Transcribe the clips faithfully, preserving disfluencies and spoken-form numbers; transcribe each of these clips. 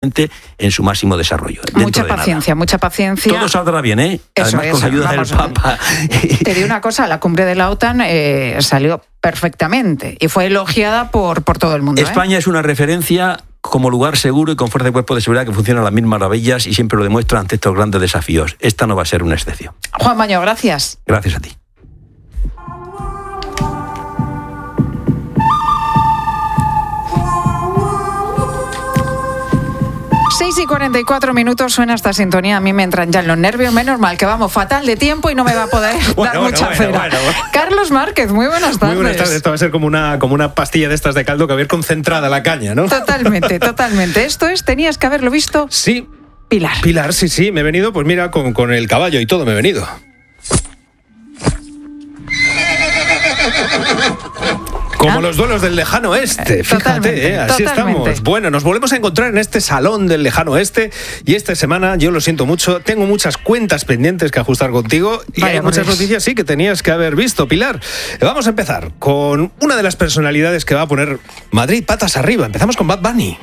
en su máximo desarrollo. Mucha paciencia, mucha paciencia. Todo saldrá bien, ¿eh? Eso Además, es, con la ayuda vamos, del Papa. Te digo una cosa, la cumbre de la OTAN eh, salió perfectamente y fue elogiada por, por todo el mundo. España ¿eh? es una referencia como lugar seguro y con fuerza de cuerpo de seguridad que funciona a las mil maravillas y siempre lo demuestra ante estos grandes desafíos. Esta no va a ser una excepción. Juan Baño, gracias. Gracias a ti. seis y cuarenta y cuatro minutos suena esta sintonía. A mí me entran ya en los nervios. Menos mal que vamos fatal de tiempo y no me va a poder bueno, dar bueno, mucha bueno, cera. bueno, bueno. Carlos Márquez, muy buenas tardes. Muy buenas tardes. Esto va a ser como una, como una pastilla de estas de caldo que va a ir concentrada la caña, ¿no? Totalmente, totalmente. Esto es, tenías que haberlo visto. Sí. Pilar. Pilar, sí, sí. Me he venido, pues mira, con, con el caballo y todo me he venido. Como los duelos del lejano oeste, fíjate, eh, así totalmente. estamos. Bueno, nos volvemos a encontrar en este salón del lejano oeste y esta semana, yo lo siento mucho, tengo muchas cuentas pendientes que ajustar contigo y Vaya, hay muchas pues. noticias, sí, que tenías que haber visto, Pilar. Vamos a empezar con una de las personalidades que va a poner Madrid patas arriba. Empezamos con Bad Bunny.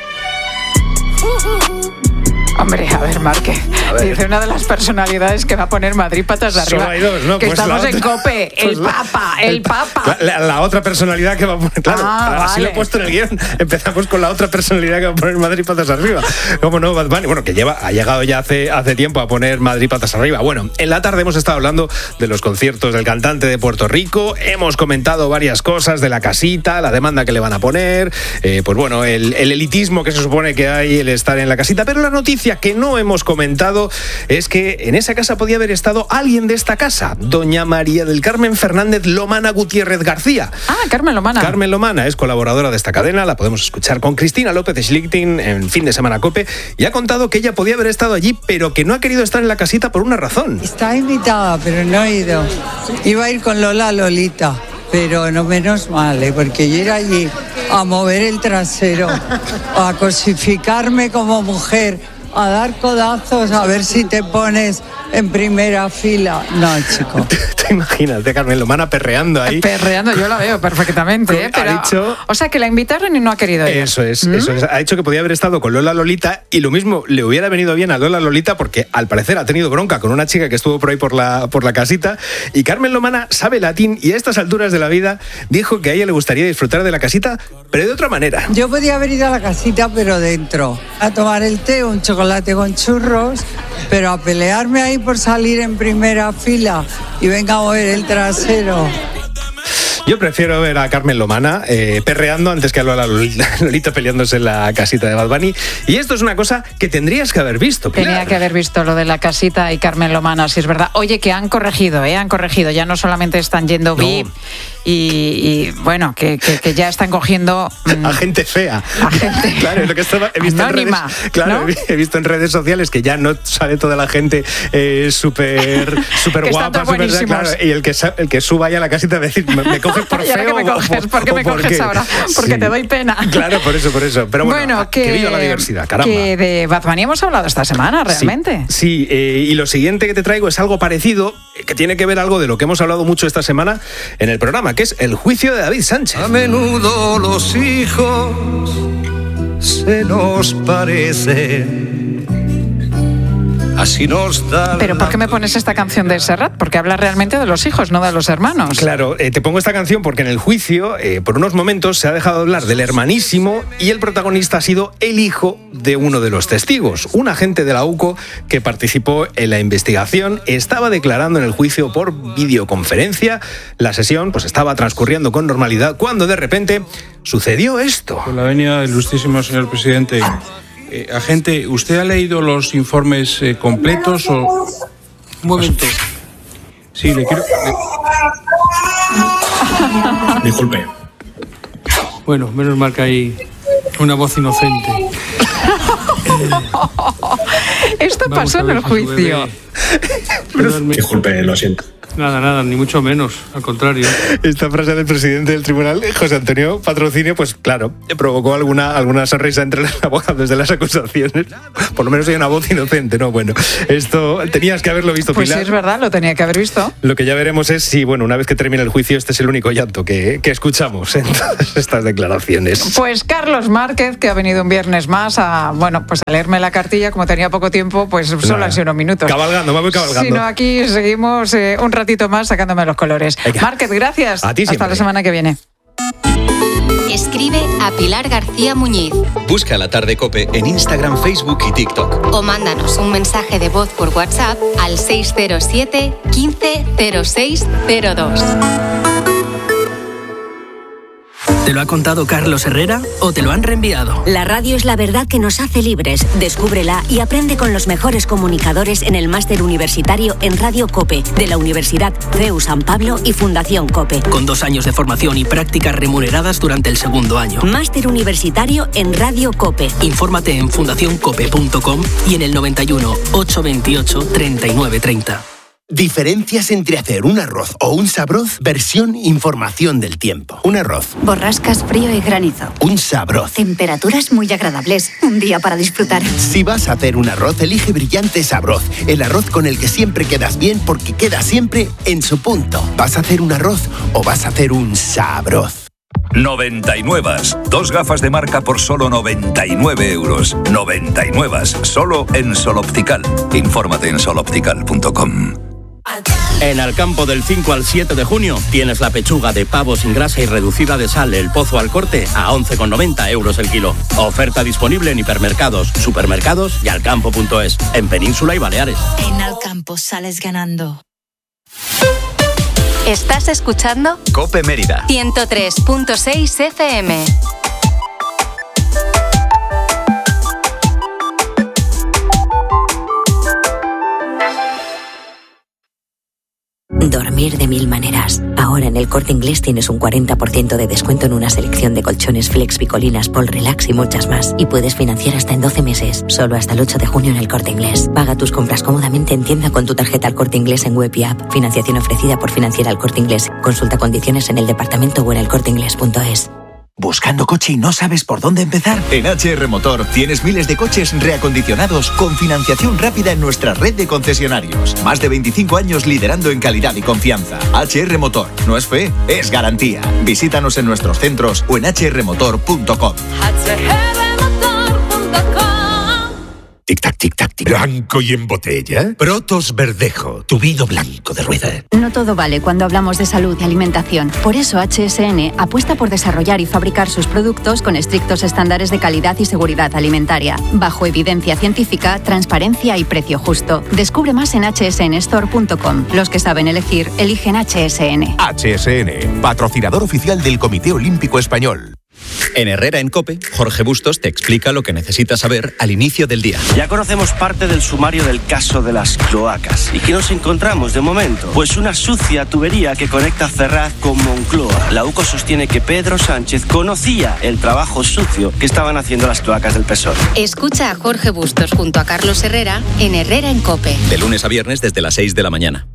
Hombre, a ver, Márquez. A ver. Dice una de las personalidades que va a poner Madrid patas de arriba. Solo hay dos, ¿no? Que Pues estamos la en otra- COPE. pues el la- Papa, el, el Papa. La, la- la otra personalidad que va a poner, claro, Ah, así lo he vale. puesto en el guión. Empezamos con la otra personalidad que va a poner Madrid patas arriba. ¿Cómo no, Bad Bunny? Bueno, que lleva, ha llegado ya hace, hace tiempo a poner Madrid patas arriba. Bueno, en la tarde hemos estado hablando de los conciertos del cantante de Puerto Rico. Hemos comentado varias cosas de la casita, la demanda que le van a poner, eh, pues bueno, el, el elitismo que se supone que hay, el estar en la casita. Pero la noticia que no hemos comentado es que en esa casa podía haber estado alguien de esta casa, doña María del Carmen Fernández Lomana Gutiérrez García. Ah, Carmen Lomana. Carmen Lomana es colaboradora de esta cadena, la podemos escuchar con Cristina López de Schlichting en Fin de Semana COPE, y ha contado que ella podía haber estado allí, pero que no ha querido estar en la casita por una razón. Está invitada, pero no he ido. Iba a ir con Lola Lolita, pero no menos mal, ¿eh? Porque yo ir allí a mover el trasero, a cosificarme como mujer, a dar codazos, a ver si te pones en primera fila. No, chico. ¿Te imaginas de Carmen Lomana perreando ahí? Perreando, yo la veo perfectamente. ¿eh? Ha Pero, dicho- o sea, que la invitaron y no ha querido ir. Eso es, ¿Mm? eso es. Ha dicho que podía haber estado con Lola Lolita y lo mismo le hubiera venido bien a Lola Lolita porque al parecer ha tenido bronca con una chica que estuvo por ahí por la, por la casita, y Carmen Lomana sabe latín y a estas alturas de la vida dijo que a ella le gustaría disfrutar de la casita, pero de otra manera. Yo podía haber ido a la casita, pero dentro, a tomar el té, un chocolate con churros, pero a pelearme ahí por salir en primera fila y venga a mover el trasero. Yo prefiero ver a Carmen Lomana eh, perreando antes que a Lola Lolita, Lolita peleándose en la casita de Bad Bunny. Y esto es una cosa que tendrías que haber visto, Pilar. Tenía que haber visto lo de la casita y Carmen Lomana, si es verdad. Oye, que han corregido, ¿eh? Han corregido. Ya no solamente están yendo V I P y, y, bueno, que, que, que ya están cogiendo... A gente fea. A gente Claro, es lo que estaba, he visto anónima, en redes, claro, ¿no? he visto en redes sociales que ya no sale toda la gente eh, súper súper Que están guapa, todos súper, buenísimos. claro, y el que sa- el que suba ya a la casita a decir, ¿me, me coges por ¿Y ahora feo? qué me o coges? por- ¿Por qué o me por coges qué? ahora? Porque Sí. te doy pena. Claro, por eso, por eso. Pero bueno, Bueno, que, que, viva la diversidad, caramba. que de Bad Bunny hemos hablado esta semana, realmente. Sí, sí, eh, y lo siguiente que te traigo es algo parecido, eh, que tiene que ver algo de lo que hemos hablado mucho esta semana en el programa, que es el juicio de David Sánchez. A menudo los hijos se nos parecen. Así nos da. Pero ¿por qué me pones esta canción de Serrat? Porque habla realmente de los hijos, no de los hermanos. Claro, eh, te pongo esta canción porque en el juicio, eh, por unos momentos, se ha dejado hablar del hermanísimo y el protagonista ha sido el hijo de uno de los testigos. Un agente de la U C O que participó en la investigación estaba declarando en el juicio por videoconferencia. La sesión pues estaba transcurriendo con normalidad cuando de repente sucedió esto. Con la venia del ilustrísimo señor presidente. Eh, agente, ¿usted ha leído los informes eh, completos o...? Un momento. Sí, le quiero... le- Disculpe. Bueno, menos mal que hay una voz inocente. Esto Vamos pasó a en ver el si su juicio. bebé- Disculpe, lo siento. Nada, nada, ni mucho menos, al contrario. Esta frase del presidente del tribunal, José Antonio Patrocinio, pues claro, provocó alguna, alguna sonrisa entre los abogados de las acusaciones. Por lo menos hay una voz inocente, ¿no? Bueno, esto tenías que haberlo visto, Pues sí, Pilar. es verdad, lo tenía que haber visto. Lo que ya veremos es si, bueno, una vez que termine el juicio, este es el único llanto que, que escuchamos en todas estas declaraciones. Pues Carlos Márquez, que ha venido un viernes más a, bueno, pues a leerme la cartilla, como tenía poco tiempo, pues solo Nada. han sido unos minutos. Cabalgando, me voy cabalgando. Si no, aquí seguimos eh, un ratito más sacándome los colores. Venga. Márquez, gracias. A ti Hasta siempre. la semana que viene. Escribe a Pilar García Muñiz Busca La Tarde Cope en Instagram, Facebook y TikTok. o mándanos un mensaje de voz por WhatsApp al seis cero siete, quince, cero seis cero dos. ¿Te lo ha contado Carlos Herrera o te lo han reenviado? La radio es la verdad que nos hace libres. Descúbrela y aprende con los mejores comunicadores en el máster universitario en Radio COPE de la Universidad C E U San Pablo y Fundación COPE. Con dos años de formación y prácticas remuneradas durante el segundo año. Máster universitario en Radio COPE. Infórmate en fundación cope punto com y en el noventa y uno, ochocientos veintiocho, treinta y nueve treinta. Diferencias entre hacer un arroz o un sabroz, versión información del tiempo. Un arroz. Borrascas, frío y granizo. Un sabroz. Temperaturas muy agradables. Un día para disfrutar. Si vas a hacer un arroz, elige Brillante Sabroz. El arroz con el que siempre quedas bien porque queda siempre en su punto. ¿Vas a hacer un arroz o vas a hacer un sabroz? noventa y nueve. Dos gafas de marca por solo noventa y nueve euros. noventa y nueve. Solo en Sol Optical. Infórmate en sol optical punto com. En Alcampo del cinco al siete de junio tienes la pechuga de pavo sin grasa y reducida de sal El Pozo al corte a once con noventa euros el kilo. Oferta disponible en hipermercados, supermercados y alcampo punto es, en Península y Baleares. En Alcampo sales ganando. ¿Estás escuchando? Cope Mérida. ciento tres punto seis F M. Dormir de mil maneras. Ahora en el Corte Inglés tienes un cuarenta por ciento de descuento en una selección de colchones Flex, Picolinas, Pol Relax y muchas más. Y puedes financiar hasta en doce meses. Solo hasta el ocho de junio en el Corte Inglés. Paga tus compras cómodamente en tienda con tu tarjeta al Corte Inglés en web y app. Financiación ofrecida por Financiera al Corte Inglés. Consulta condiciones en el departamento o en el corte inglés punto es. ¿Buscando coche y no sabes por dónde empezar? En H R Motor tienes miles de coches reacondicionados con financiación rápida en nuestra red de concesionarios. Más de veinticinco años liderando en calidad y confianza. H R Motor. No es fe, es garantía. Visítanos en nuestros centros o en h r motor punto com. Tic-tac, tic-tac, tic. ¿Blanco y en botella? Protos Verdejo, tu vino blanco de rueda. No todo vale cuando hablamos de salud y alimentación. Por eso H S N apuesta por desarrollar y fabricar sus productos con estrictos estándares de calidad y seguridad alimentaria, bajo evidencia científica, transparencia y precio justo. Descubre más en h s n store punto com. Los que saben elegir, eligen H S N. H S N, patrocinador oficial del Comité Olímpico Español. En Herrera en Cope, Jorge Bustos te explica lo que necesitas saber al inicio del día. Ya conocemos parte del sumario del caso de las cloacas. ¿Y qué nos encontramos de momento? Pues una sucia tubería que conecta Ferraz con Moncloa. La U C O sostiene que Pedro Sánchez conocía el trabajo sucio que estaban haciendo las cloacas del P S O E. Escucha a Jorge Bustos junto a Carlos Herrera en Herrera en Cope. De lunes a viernes desde las seis de la mañana.